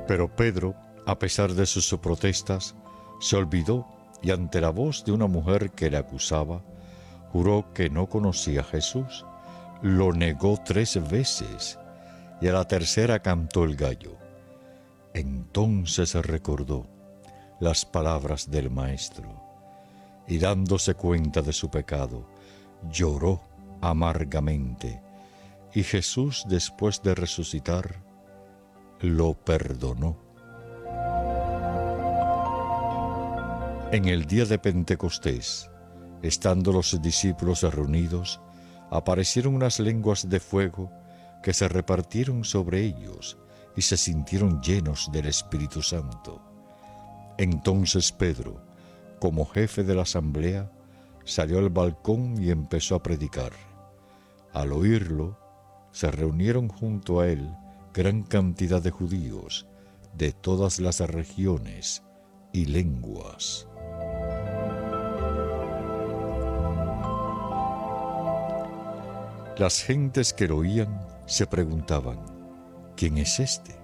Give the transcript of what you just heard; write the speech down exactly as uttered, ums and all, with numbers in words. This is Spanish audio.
Pero Pedro, a pesar de sus protestas, se olvidó y ante la voz de una mujer que le acusaba, juró que no conocía a Jesús, lo negó tres veces y a la tercera cantó el gallo. Entonces recordó las palabras del Maestro y dándose cuenta de su pecado, lloró amargamente y Jesús, después de resucitar, lo perdonó. En el día de Pentecostés, estando los discípulos reunidos, aparecieron unas lenguas de fuego que se repartieron sobre ellos y se sintieron llenos del Espíritu Santo. Entonces Pedro, como jefe de la asamblea, salió al balcón y empezó a predicar. Al oírlo, se reunieron junto a él gran cantidad de judíos de todas las regiones y lenguas. Las gentes que lo oían se preguntaban, ¿quién es este?